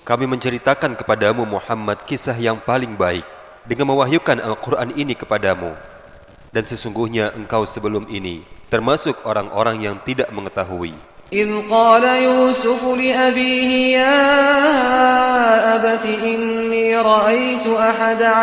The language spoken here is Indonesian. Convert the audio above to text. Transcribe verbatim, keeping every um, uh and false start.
Kami menceritakan kepadamu Muhammad kisah yang paling baik dengan mewahyukan Al-Quran ini kepadamu. Dan sesungguhnya engkau sebelum ini termasuk orang-orang yang tidak mengetahui. إذ قال يوسف لأبيه يا أبت إني رأيت أحد